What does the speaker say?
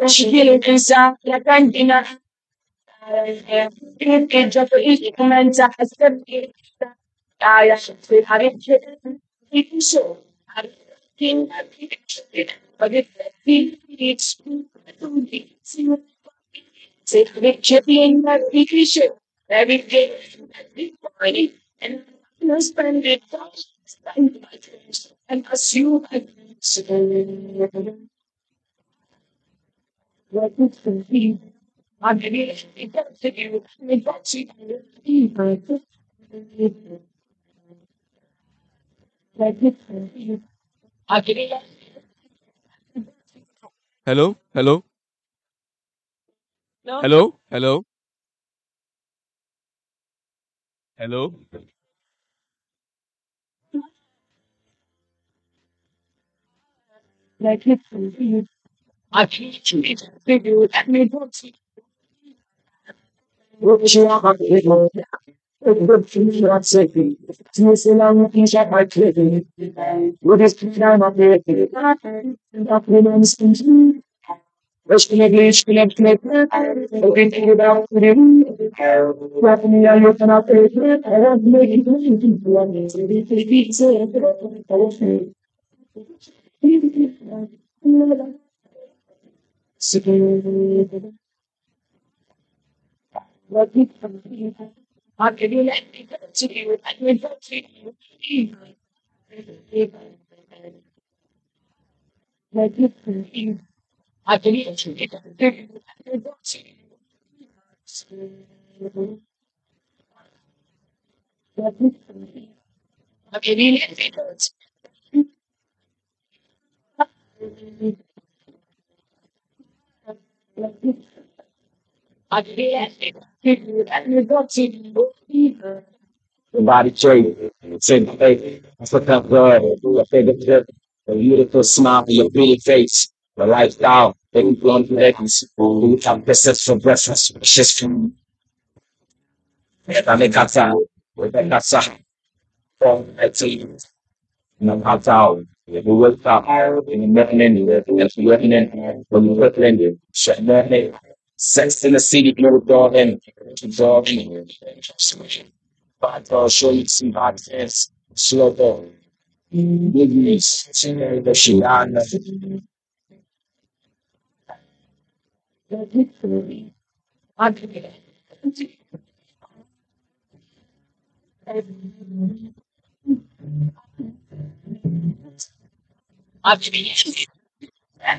Şiirse kendine ilk gioco il comincia a servire hareket bir şey every day and spend it and assume what it can be. I'm really to you. That's it. Like it can be. I really Hello, hello, no, hello, hello, hello. like it can be. I can't to you. Let me don't see what you are. Good for me, not safety. Since the long things at my clipping. What is the time of the up in on the English connect everything about him. Rapping me, I look and I pay. I don't make it what I can you let me to you and we don't see you. Like you. I can eat you. I don't see you. Like you. I can eat it. Like you. I can eat it. And we don't see you. The body shape, same face, look up good, your favorite tip, the beautiful smile, your pretty face, the lifestyle, the influence legacy, you have business for breakfast, just from the casa, with the casa, from the team, and the casa, the work out, in the morning, and the evening, when you put in, shut the sex in the city, no dog, and dog, but I'll show you some accents, slow down. English, the Shiana.